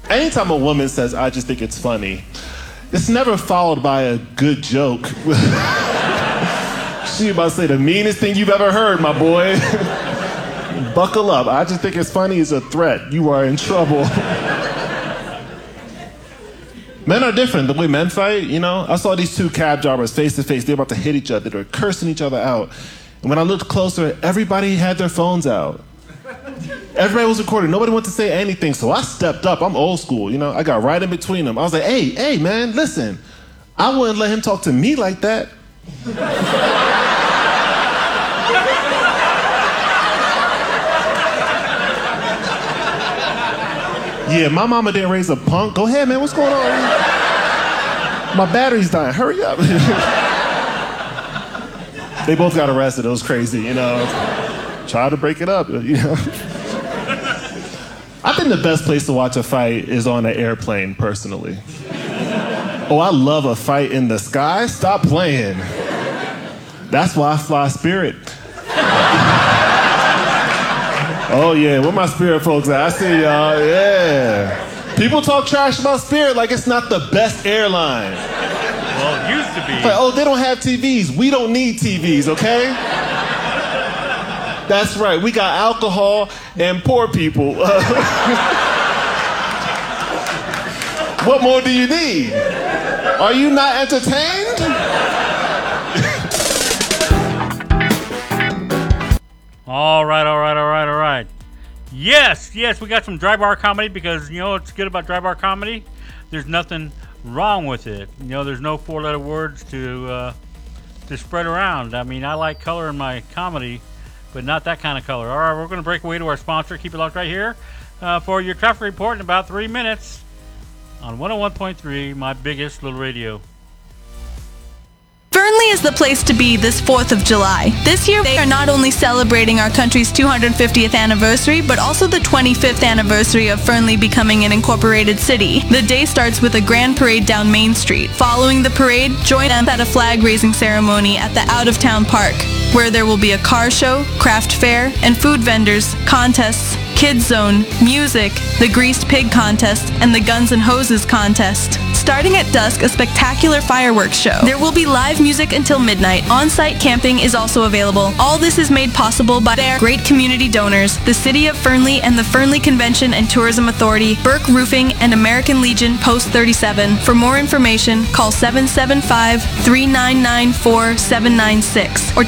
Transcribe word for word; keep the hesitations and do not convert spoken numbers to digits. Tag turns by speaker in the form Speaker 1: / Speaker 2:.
Speaker 1: Anytime a woman says, I just think it's funny, it's never followed by a good joke. She about to say the meanest thing you've ever heard, my boy. Buckle up. I just think it's funny is a threat. You are in trouble. Men are different. The way men fight, you know, I saw these two cab drivers face to face. They're about to hit each other. They're cursing each other out. And when I looked closer, everybody had their phones out. Everybody was recording. Nobody wanted to say anything. So I stepped up. I'm old school, you know. I got right in between them. I was like, hey, hey, man, listen. I wouldn't let him talk to me like that. Yeah, my mama didn't raise a punk. Go ahead, man. What's going on? My battery's dying. Hurry up. They both got arrested. It was crazy, you know. Try to break it up, you know. I think the best place to watch a fight is on an airplane, personally. Oh, I love a fight in the sky? Stop playing. That's why I fly Spirit. Oh, yeah, where my Spirit folks at? I see y'all, yeah. People talk trash about Spirit like it's not the best airline.
Speaker 2: Well, it used to be.
Speaker 1: Like, oh, they don't have T Vs. We don't need T Vs, okay? That's right, we got alcohol and poor people. What more do you need? Are you not entertained?
Speaker 2: All right, all right, all right, all right. Yes, yes, we got some dry bar comedy because, you know what's good about dry bar comedy? There's nothing wrong with it. You know, there's no four-letter words to uh, to spread around. I mean, I like color in my comedy, but not that kind of color. All right, we're going to break away to our sponsor. Keep it locked right here uh, for your traffic report in about three minutes on one oh one point three, my biggest little radio.
Speaker 3: Fernley is the place to be this fourth of July. This year, they are not only celebrating our country's two hundred fiftieth anniversary, but also the twenty-fifth anniversary of Fernley becoming an incorporated city. The day starts with a grand parade down Main Street. Following the parade, join them at a flag-raising ceremony at the out-of-town park, where there will be a car show, craft fair, and food vendors, contests, kids zone, music, the greased pig contest, and the guns and hoses contest. Starting at dusk, a spectacular fireworks show. There will be live music until midnight. On-site camping is also available. All this is made possible by their great community donors, the City of Fernley and the Fernley Convention and Tourism Authority, Burke Roofing, and American Legion Post thirty-seven. For more information, call seven seven five, three nine nine, four seven nine six or